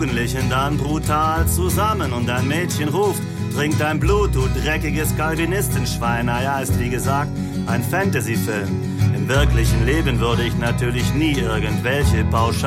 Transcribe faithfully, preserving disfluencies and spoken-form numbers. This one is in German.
Jugendlichen dann brutal zusammen und ein Mädchen ruft, trink dein Blut, du dreckiges Calvinistenschwein. Naja, ist wie gesagt ein Fantasy-Film. Im wirklichen Leben würde ich natürlich nie irgendwelche Pauschal